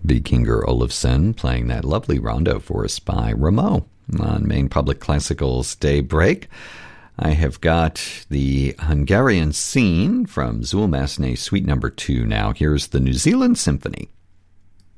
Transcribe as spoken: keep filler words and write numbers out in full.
Vikingur Olafsson playing that lovely rondo for us by Rameau on Maine Public Classical's Daybreak. I have got the Hungarian Scene from Zool Massenet Suite Number two now. Here's the New Zealand Symphony.